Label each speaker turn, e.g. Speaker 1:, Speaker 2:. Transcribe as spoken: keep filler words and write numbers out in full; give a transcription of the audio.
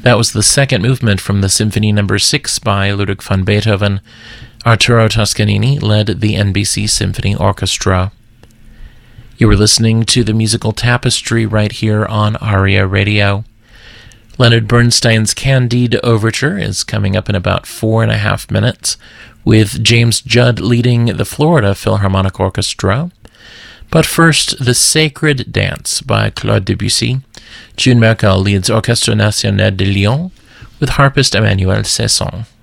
Speaker 1: That was the second movement from the Symphony Number six by Ludwig van Beethoven. Arturo Toscanini led the N B C Symphony Orchestra. You were listening to the Musical Tapestry right here on ARIA Radio. Leonard Bernstein's Candide Overture is coming up in about four and a half minutes, with James Judd leading the Florida Philharmonic Orchestra. But first, The Sacred Dance by Claude Debussy. June Merkel leads Orchestre National de Lyon with harpist Emmanuel Cesson.